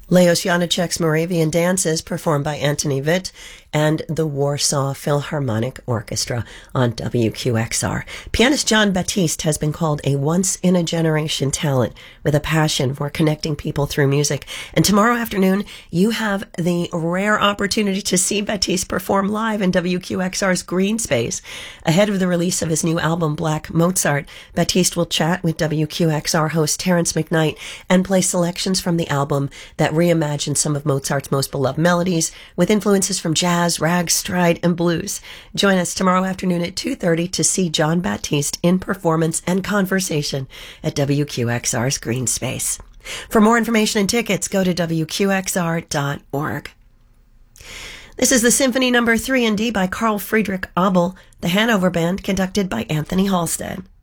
Leos Janicek's Moravian Dances, performed by Anthony Witt and the Warsaw Philharmonic Orchestra on WQXR. Pianist Jon Batiste has been called a once-in-a-generation talent with a passion for connecting people through music. And tomorrow afternoon, you have the rare opportunity to see Batiste perform live in WQXR's Green Space. Ahead of the release of his new album, Black Mozart, Batiste will chat with WQXR host Terrence McKnight and play selections from the album that reimagine some of Mozart's most beloved melodies with influences from jazz, rag, stride, and blues. Join us tomorrow afternoon at 2:30 to see Jon Batiste in performance and conversation at WQXR's Green Space. For more information and tickets, go to WQXR.org. This is the Symphony No. 3 in D by Carl Friedrich Abel, the Hanover Band, conducted by Anthony Halstead.